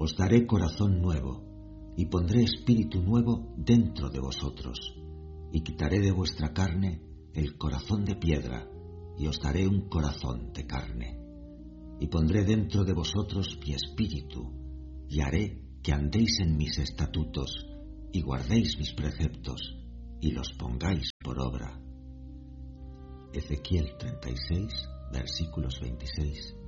Os daré corazón nuevo, y pondré espíritu nuevo dentro de vosotros, y quitaré de vuestra carne el corazón de piedra, y os daré un corazón de carne. Y pondré dentro de vosotros mi espíritu, y haré que andéis en mis estatutos, y guardéis mis preceptos, y los pongáis por obra. Ezequiel 36, versículos 26